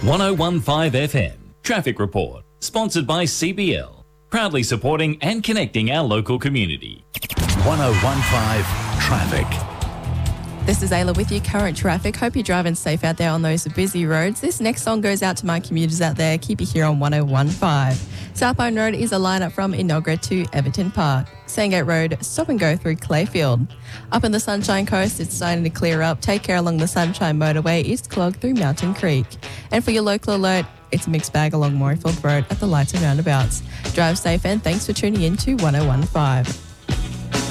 1015 FM Traffic Report, sponsored by CBL, proudly supporting and connecting our local community. 1015 Traffic. This is Ayla with you, current traffic. Hope you're driving safe out there on those busy roads. This next song goes out to my commuters out there. Keep it here on 1015. Southbound Road is a lineup from Enoggera to Everton Park. Sandgate Road, stop and go through Clayfield. Up in the Sunshine Coast, it's starting to clear up. Take care along the Sunshine Motorway. It's clogged through Mountain Creek. And for your local alert, it's a mixed bag along Morayfield Road at the lights and roundabouts. Drive safe and thanks for tuning in to 1015.